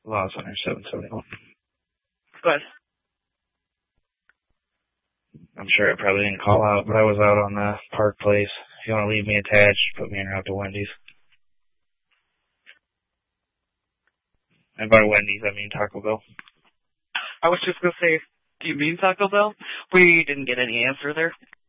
Laws under 771. But I'm sure I probably didn't call out, but I was out on the Park Place. If you want to leave me attached, put me in route to Wendy's. And by Wendy's, I mean Taco Bell. I was just going to say, do you mean Taco Bell? We didn't get any answer there.